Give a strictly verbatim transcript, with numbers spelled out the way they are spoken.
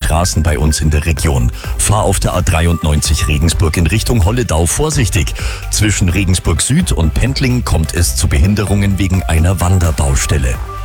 Straßen bei uns in der Region. Fahr auf der A dreiundneunzig Regensburg in Richtung Holledau vorsichtig. Zwischen Regensburg Süd und Pendling kommt es zu Behinderungen wegen einer Wanderbaustelle.